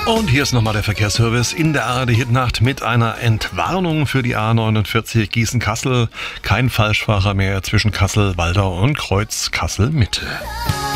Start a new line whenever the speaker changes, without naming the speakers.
Und hier ist nochmal der Verkehrsservice in der ARD-Hitnacht mit einer Entwarnung für die A49 Gießen-Kassel. Kein Falschfahrer mehr zwischen Kassel, Waldau und Kreuz Kassel-Mitte.